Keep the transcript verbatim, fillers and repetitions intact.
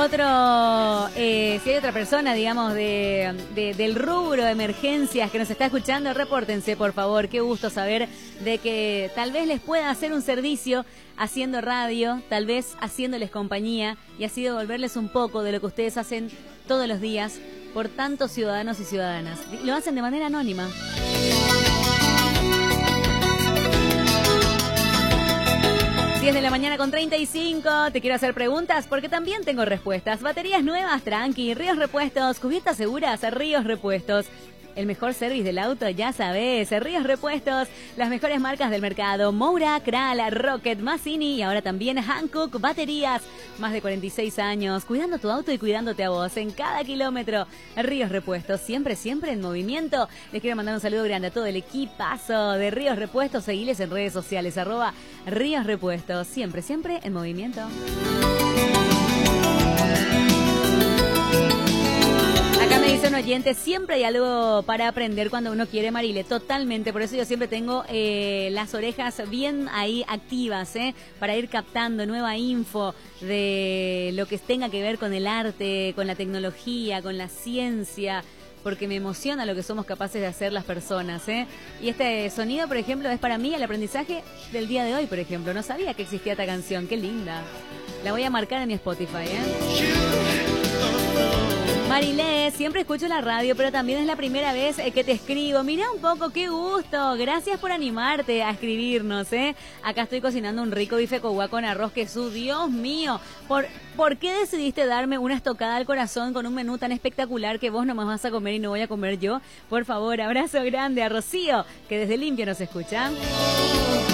otro, eh, si hay otra persona, digamos, de, de, del rubro de emergencias que nos está escuchando, repórtense, por favor. Qué gusto saber de que tal vez les pueda hacer un servicio haciendo radio, tal vez haciéndoles compañía y así devolverles un poco de lo que ustedes hacen todos los días por tantos ciudadanos y ciudadanas. Lo hacen de manera anónima. diez de la mañana con treinta y cinco, te quiero hacer preguntas porque también tengo respuestas. Baterías nuevas, tranqui, Ríos Repuestos, cubiertas seguras, Ríos Repuestos. El mejor service del auto, ya sabes, Ríos Repuestos, las mejores marcas del mercado, Moura, Kral, Rocket, Massini y ahora también Hankook Baterías. Más de cuarenta y seis años, cuidando tu auto y cuidándote a vos en cada kilómetro. Ríos Repuestos, siempre, siempre en movimiento. Les quiero mandar un saludo grande a todo el equipazo de Ríos Repuestos. Seguiles en redes sociales, arroba Ríos Repuestos, siempre, siempre en movimiento. Acá me dice un oyente, siempre hay algo para aprender cuando uno quiere, Marile, totalmente, por eso yo siempre tengo eh, las orejas bien ahí activas, ¿eh? Para ir captando nueva info de lo que tenga que ver con el arte, con la tecnología, con la ciencia, porque me emociona lo que somos capaces de hacer las personas, ¿eh? Y este sonido, por ejemplo, es para mí el aprendizaje del día de hoy, por ejemplo, no sabía que existía esta canción, qué linda, la voy a marcar en mi Spotify, ¿eh? Marilé, siempre escucho la radio, pero también es la primera vez que te escribo. Mira un poco, qué gusto. Gracias por animarte a escribirnos, ¿eh? Acá estoy cocinando un rico bife coguá con arroz quesú. Dios mío, ¿por, ¿por qué decidiste darme una estocada al corazón con un menú tan espectacular que vos nomás vas a comer y no voy a comer yo? Por favor, abrazo grande a Rocío, que desde Limpio nos escucha.